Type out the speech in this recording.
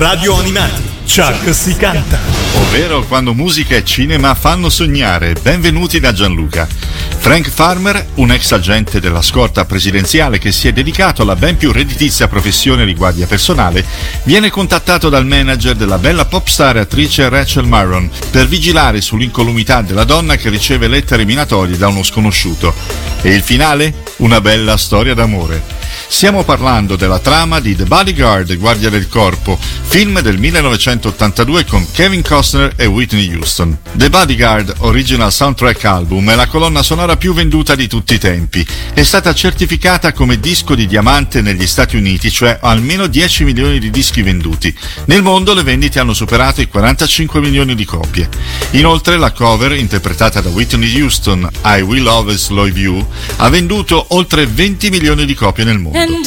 Radio Animati, Chuck si canta. Ovvero quando musica e cinema fanno sognare. Benvenuti da Gianluca. Frank Farmer, un ex agente della scorta presidenziale che si è dedicato alla ben più redditizia professione di guardia personale, viene contattato dal manager della bella popstar attrice Rachel Marron per vigilare sull'incolumità della donna che riceve lettere minatorie da uno sconosciuto. E il finale? Una bella storia d'amore. Stiamo parlando della trama di The Bodyguard, Guardia del Corpo, film del 1982 con Kevin Costner e Whitney Houston. The Bodyguard Original Soundtrack Album è la colonna sonora più venduta di tutti i tempi. È stata certificata come disco di diamante negli Stati Uniti, cioè almeno 10 milioni di dischi venduti. Nel mondo le vendite hanno superato i 45 milioni di copie. Inoltre la cover, interpretata da Whitney Houston, I Will Always Love You, ha venduto oltre 20 milioni di copie nel mondo.